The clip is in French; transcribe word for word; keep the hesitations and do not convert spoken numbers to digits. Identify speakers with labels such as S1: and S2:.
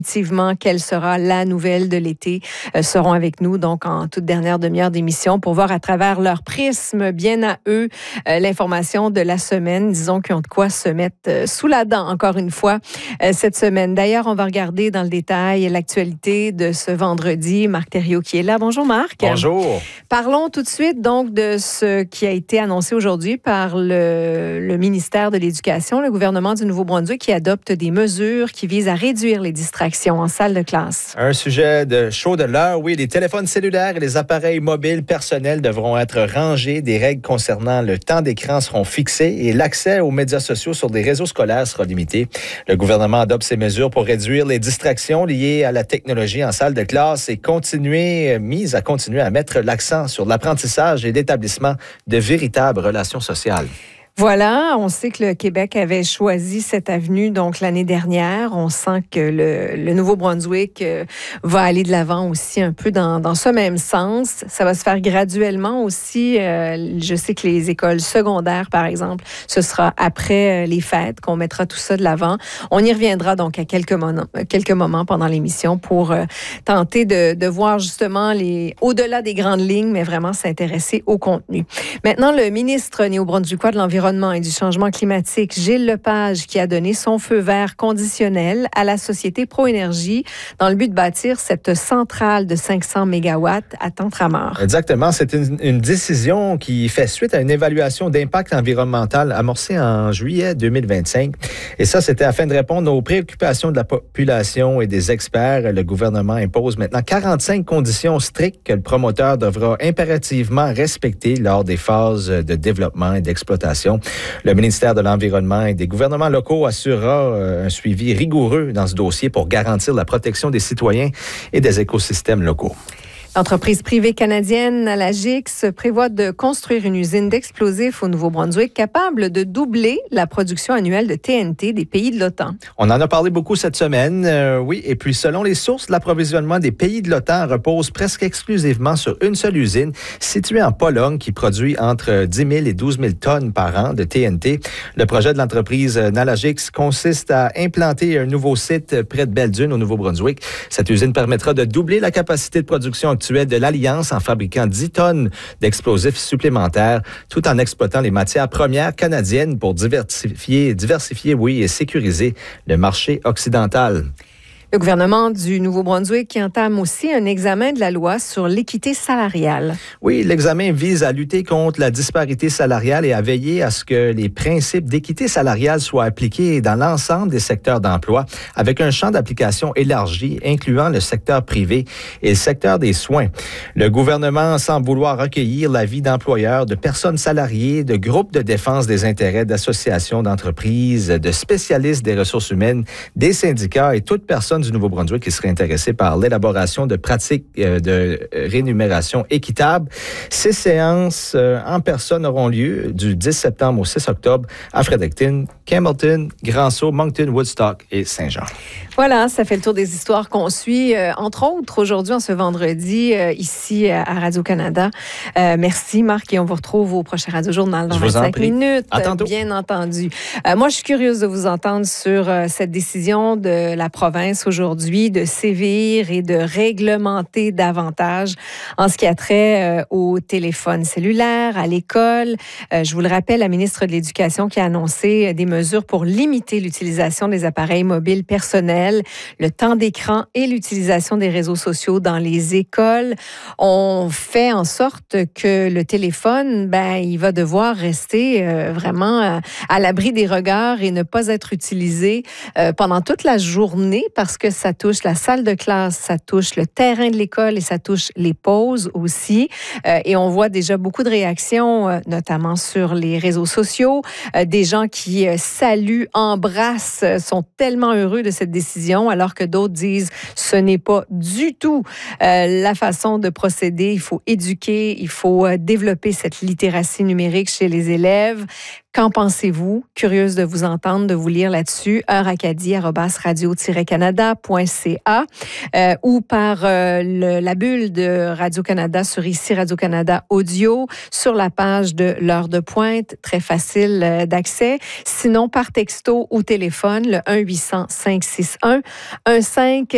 S1: Effectivement, quelle sera la nouvelle de l'été, euh, seront avec nous donc en toute dernière demi-heure d'émission pour voir à travers leur prisme, bien à eux, euh, l'information de la semaine, disons qu'ils ont de quoi se mettre euh, sous la dent encore une fois euh, cette semaine. D'ailleurs, on va regarder dans le détail l'actualité de ce vendredi. Marc Thériault qui est là. Bonjour Marc.
S2: Bonjour.
S1: Parlons tout de suite donc de ce qui a été annoncé aujourd'hui par le, le ministère de l'Éducation, le gouvernement du Nouveau-Brunswick qui adopte des mesures qui visent à réduire les distractions en salle de classe.
S2: Un sujet de chaud de l'heure, oui. Les téléphones cellulaires et les appareils mobiles personnels devront être rangés. Des règles concernant le temps d'écran seront fixées et l'accès aux médias sociaux sur des réseaux scolaires sera limité. Le gouvernement adopte ces mesures pour réduire les distractions liées à la technologie en salle de classe et continuer, mise à continuer à mettre l'accent sur l'apprentissage et l'établissement de véritables relations sociales.
S1: Voilà, on sait que le Québec avait choisi cette avenue donc l'année dernière. On sent que le, le Nouveau-Brunswick euh, va aller de l'avant aussi un peu dans, dans ce même sens. Ça va se faire graduellement aussi. Euh, je sais que les écoles secondaires, par exemple, ce sera après euh, les fêtes qu'on mettra tout ça de l'avant. On y reviendra donc à quelques moments, quelques moments pendant l'émission pour euh, tenter de, de voir justement les au-delà des grandes lignes, mais vraiment s'intéresser au contenu. Maintenant, le ministre néo-brunswickois de l'Environnement et du changement climatique, Gilles Lepage, qui a donné son feu vert conditionnel à la société Proénergie dans le but de bâtir cette centrale de cinq cents mégawatts à Tentramar.
S2: Exactement. C'est une, une décision qui fait suite à une évaluation d'impact environnemental amorcée en juillet deux mille vingt-cinq. Et ça, c'était afin de répondre aux préoccupations de la population et des experts. Le gouvernement impose maintenant quarante-cinq conditions strictes que le promoteur devra impérativement respecter lors des phases de développement et d'exploitation. Le ministère de l'Environnement et des gouvernements locaux assurera un suivi rigoureux dans ce dossier pour garantir la protection des citoyens et des écosystèmes locaux.
S1: L'entreprise privée canadienne Nalagix prévoit de construire une usine d'explosifs au Nouveau-Brunswick capable de doubler la production annuelle de T N T des pays de l'OTAN.
S2: On en a parlé beaucoup cette semaine, euh, oui. Et puis, selon les sources, l'approvisionnement des pays de l'OTAN repose presque exclusivement sur une seule usine située en Pologne qui produit entre dix mille et douze mille tonnes par an de T N T. Le projet de l'entreprise Nalagix consiste à implanter un nouveau site près de Belle-Dune au Nouveau-Brunswick. Cette usine permettra de doubler la capacité de production actuelle de l'Alliance en fabriquant dix tonnes d'explosifs supplémentaires, tout en exploitant les matières premières canadiennes pour diversifier, diversifier, oui, et sécuriser le marché occidental.
S1: Le gouvernement du Nouveau-Brunswick qui entame aussi un examen de la loi sur l'équité salariale.
S2: Oui, l'examen vise à lutter contre la disparité salariale et à veiller à ce que les principes d'équité salariale soient appliqués dans l'ensemble des secteurs d'emploi, avec un champ d'application élargi, incluant le secteur privé et le secteur des soins. Le gouvernement semble vouloir recueillir l'avis d'employeurs, de personnes salariées, de groupes de défense des intérêts, d'associations d'entreprises, de spécialistes des ressources humaines, des syndicats et toute personne du Nouveau-Brunswick qui serait intéressé par l'élaboration de pratiques euh, de rémunération équitable. Ces séances euh, en personne auront lieu du dix septembre au six octobre à Fredericton, Campbellton, Grand-Sault, Moncton, Woodstock et Saint-Jean.
S1: Voilà, ça fait le tour des histoires qu'on suit, euh, entre autres aujourd'hui, en ce vendredi, euh, ici à Radio-Canada. Euh, merci Marc et on vous retrouve au prochain Radio-Journal dans vingt-cinq minutes.
S2: À tantôt.
S1: Bien entendu. Euh, moi, je suis curieuse de vous entendre sur euh, cette décision de la province aujourd'hui de sévir et de réglementer davantage en ce qui a trait euh, au téléphone cellulaire, à l'école. Euh, je vous le rappelle, la ministre de l'Éducation qui a annoncé des mesures pour limiter l'utilisation des appareils mobiles personnels, le temps d'écran et l'utilisation des réseaux sociaux dans les écoles. On fait en sorte que le téléphone, ben, il va devoir rester euh, vraiment euh, à l'abri des regards et ne pas être utilisé euh, pendant toute la journée parce que ça touche la salle de classe, ça touche le terrain de l'école et ça touche les pauses aussi. Euh, et on voit déjà beaucoup de réactions, euh, notamment sur les réseaux sociaux, euh, des gens qui euh, saluent, embrassent, euh, sont tellement heureux de cette décision, alors que d'autres disent ce n'est pas du tout euh, la façon de procéder. Il faut éduquer, il faut euh, développer cette littératie numérique chez les élèves. Qu'en pensez-vous? Curieuse de vous entendre, de vous lire là-dessus. heure acadie arobase radio tiret canada point c a euh, ou par euh, le, la bulle de Radio-Canada sur ici Radio-Canada Audio, sur la page de l'heure de pointe, très facile euh, d'accès. Sinon, par texto ou téléphone, le un huit cents cinq six un un cinq